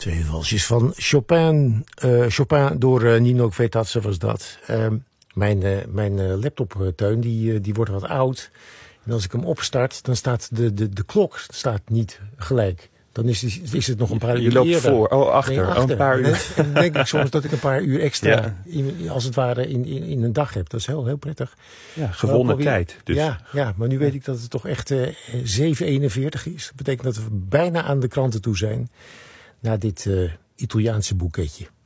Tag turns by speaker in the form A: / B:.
A: Twee walsjes van Chopin. Chopin door Nino Kvetatse was dat. Mijn laptopteun die wordt wat oud. En als ik hem opstart, dan staat de klok staat niet gelijk. Dan is het nog een paar uur
B: Je loopt
A: eerder.
B: voor, achter. Een paar uur.
A: En dan denk ik soms dat ik een paar uur extra, als het ware, in een dag heb. Dat is heel prettig.
B: Ja, gewonnen tijd. Dus.
A: Ja, maar nu weet ik dat het toch echt 7:41 is. Dat betekent dat we bijna aan de kranten toe zijn. Na dit Italiaanse boeketje.